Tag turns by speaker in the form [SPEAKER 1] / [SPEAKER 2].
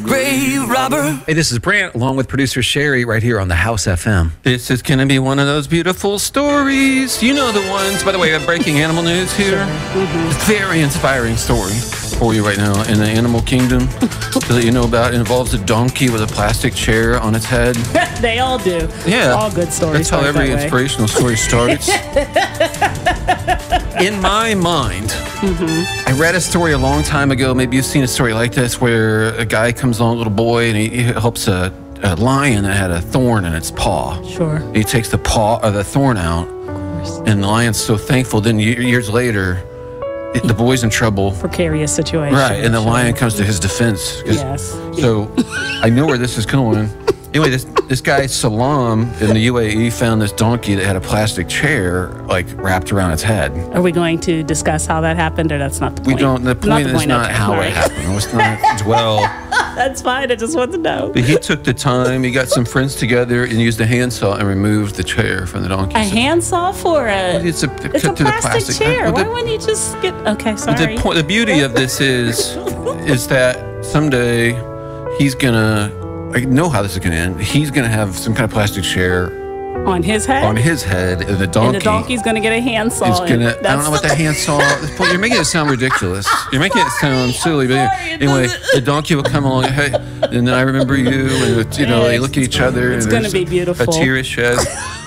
[SPEAKER 1] grave robber.
[SPEAKER 2] Hey, this is Brant, along with producer Sherry, right here on the House FM.
[SPEAKER 3] This is going to be one of those beautiful stories. You know the ones. By the way, I'm breaking animal news here. Very inspiring story for you right now in the animal kingdom that you know about. It involves a donkey with a plastic chair on its head.
[SPEAKER 4] They all do.
[SPEAKER 3] Yeah.
[SPEAKER 4] All good stories.
[SPEAKER 3] That's how every
[SPEAKER 4] that way.
[SPEAKER 3] inspirational story starts. In my mind, I read a story a long time ago. Maybe you've seen a story like this where a guy comes along, a little boy, and he helps a lion that had a thorn in its paw.
[SPEAKER 4] Sure.
[SPEAKER 3] He takes the thorn out, and the lion's so thankful. Then years later, the boy's in trouble.
[SPEAKER 4] Precarious situation.
[SPEAKER 3] Right, and the lion comes to his defense.
[SPEAKER 4] Yes.
[SPEAKER 3] So I know where this is going. Anyway, this guy Salam in the UAE found this donkey that had a plastic chair like wrapped around its head.
[SPEAKER 4] Are we going to discuss how that happened, or that's not the point?
[SPEAKER 3] We don't. The point is not
[SPEAKER 4] okay.
[SPEAKER 3] how
[SPEAKER 4] All
[SPEAKER 3] it
[SPEAKER 4] right.
[SPEAKER 3] happened. Let's not dwell.
[SPEAKER 4] That's fine. I just want to know.
[SPEAKER 3] But he took the time. He got some friends together and used a handsaw and removed the chair from the donkey.
[SPEAKER 4] A handsaw for a?
[SPEAKER 3] It's a
[SPEAKER 4] plastic chair.
[SPEAKER 3] Well,
[SPEAKER 4] Why wouldn't you just get? Okay, sorry.
[SPEAKER 3] The beauty of this is that someday he's gonna. I know how this is gonna end. He's gonna have some kind of plastic chair
[SPEAKER 4] on his head.
[SPEAKER 3] On his head, and the donkey's
[SPEAKER 4] gonna get a handsaw.
[SPEAKER 3] I don't know what the handsaw. You're making it sound ridiculous. You're making it sound silly. But anyway, the donkey will come along. Hey, and then I remember you, and they look at each other.
[SPEAKER 4] It's
[SPEAKER 3] and
[SPEAKER 4] gonna be beautiful.
[SPEAKER 3] A tear is shed.